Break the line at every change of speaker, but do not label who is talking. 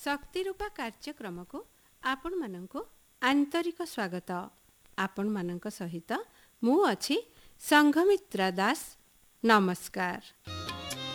ଶକ୍ତିରୂପା କାର୍ଯ୍ୟକ୍ରମକୁ ଆପଣମାନଙ୍କୁ ଆନ୍ତରିକ ସ୍ୱାଗତ। ଆପଣମାନଙ୍କ ସହିତ ମୁଁ ଅଛି ସଂଘମିତ୍ରା ଦାସ। ନମସ୍କାର।